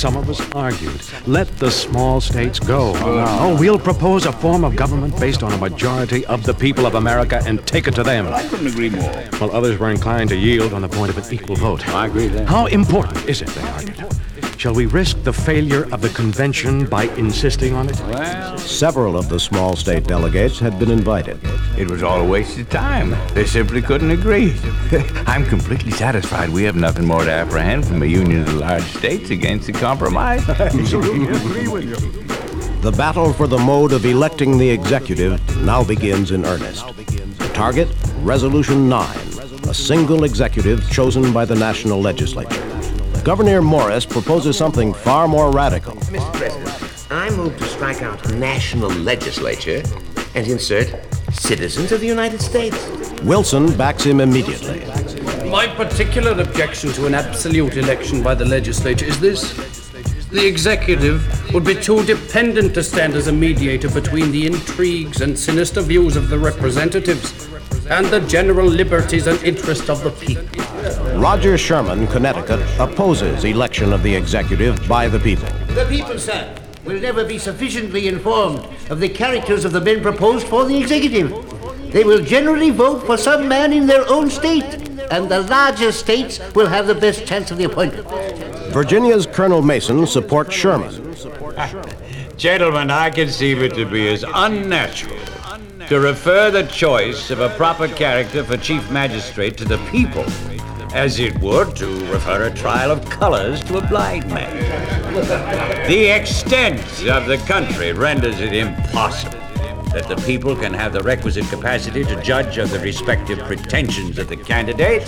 some of us argued. Let the small states go. Oh, we'll propose a form of government based on a majority of the people of America and take it to them. I couldn't agree more. While others were inclined to yield on the point of an equal vote. I agree there. How important is it, they argued? Shall we risk the failure of the convention by insisting on it? Well, Several of the small state delegates had been invited. it was all a waste of time. They simply couldn't agree. I'm completely satisfied we have nothing more to apprehend from a union of the large states against a compromise. Absolutely agree with you. The battle for the mode of electing the executive now begins in earnest. The target, Resolution 9, a single executive chosen by the national legislature. Governor Morris proposes something far more radical. Mr. President, I move to strike out national legislature and insert citizens of the United States. Wilson backs him immediately. My particular objection to an absolute election by the legislature is this. The executive would be too dependent to stand as a mediator between the intrigues and sinister views of the representatives and the general liberties and interests of the people. Roger Sherman, Connecticut, opposes election of the executive by the people. The people, sir, will never be sufficiently informed of the characters of the men proposed for the executive. They will generally vote for some man in their own state, and the larger states will have the best chance of the appointment. Virginia's Colonel Mason supports Sherman. Gentlemen, I conceive it to be as unnatural to refer the choice of a proper character for chief magistrate to the people as it would to refer a trial of colors to a blind man. The extent of the country renders it impossible that the people can have the requisite capacity to judge of the respective pretensions of the candidates.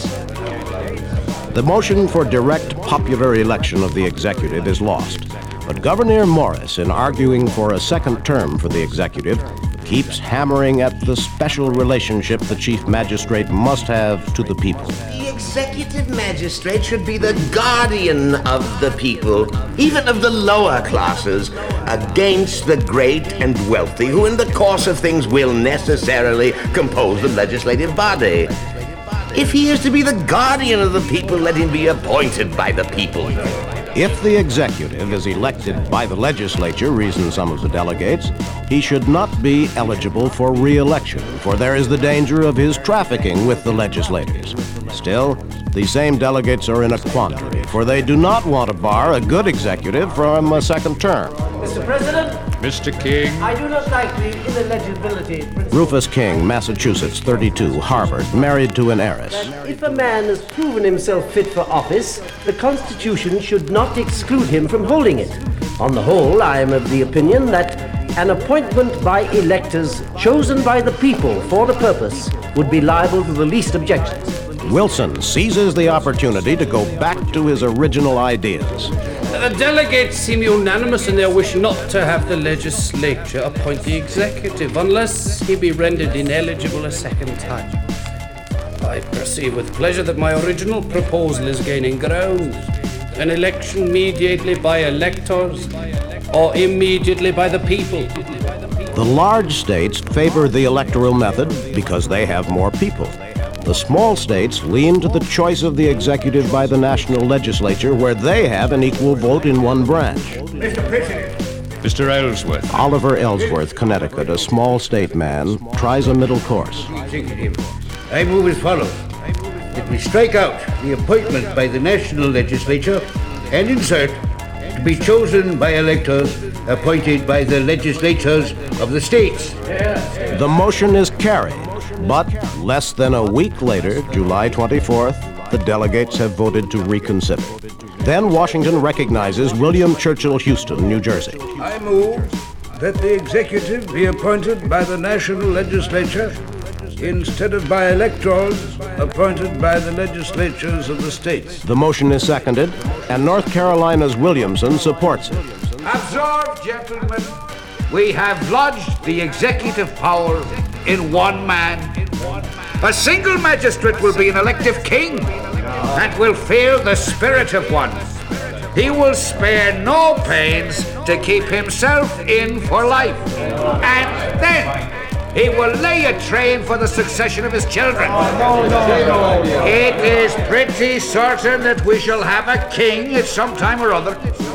The motion for direct popular election of the executive is lost. But Governor Morris, in arguing for a second term for the executive, keeps hammering at the special relationship the chief magistrate must have to the people. The executive magistrate should be the guardian of the people, even of the lower classes, against the great and wealthy, who in the course of things will necessarily compose the legislative body. If he is to be the guardian of the people, let him be appointed by the people. If the executive is elected by the legislature, reason some of the delegates, he should not be eligible for re-election, for there is the danger of his trafficking with the legislators. Still, the same delegates are in a quandary, for they do not want to bar a good executive from a second term. Mr. President, Mr. King. I do not like the ineligibility principle. Rufus King, Massachusetts, 32, Harvard, married to an heiress. If a man has proven himself fit for office, the Constitution should not exclude him from holding it. On the whole, I am of the opinion that an appointment by electors chosen by the people for the purpose would be liable to the least objections. Wilson seizes the opportunity to go back to his original ideas. The delegates seem unanimous in their wish not to have the legislature appoint the executive unless he be rendered ineligible a second time. I perceive with pleasure that my original proposal is gaining ground. An election mediately by electors or immediately by the people. The large states favor the electoral method because they have more people. The small states lean to the choice of the executive by the national legislature, where they have an equal vote in one branch. Mr. President. Mr. Ellsworth. Oliver Ellsworth, Connecticut, a small state man, tries a middle course. Executive, I move as follows. That we strike out the appointment by the national legislature and insert to be chosen by electors appointed by the legislatures of the states. The motion is carried, but less than a week later, July 24th, the delegates have voted to reconsider. Then Washington recognizes William Churchill Houston, New Jersey. I move that the executive be appointed by the national legislature instead of by electors appointed by the legislatures of the states. The motion is seconded, and North Carolina's Williamson supports it. Observe, gentlemen, we have lodged the executive power in one man. A single magistrate will be an elective king and will feel the spirit of one. He will spare no pains to keep himself in for life. And then he will lay a train for the succession of his children. It is pretty certain that we shall have a king at some time or other.